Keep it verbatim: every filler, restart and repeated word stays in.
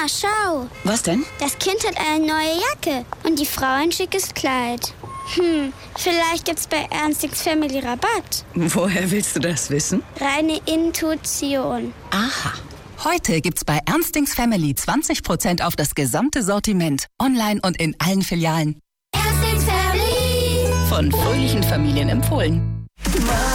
Mama, schau. Was denn? Das Kind hat eine neue Jacke und die Frau ein schickes Kleid. Hm, vielleicht gibt's bei Ernstings Family Rabatt. Woher willst du das wissen? Reine Intuition. Aha. Heute gibt's bei Ernstings Family zwanzig Prozent auf das gesamte Sortiment. Online und in allen Filialen. Ernstings Family. Von fröhlichen Familien empfohlen.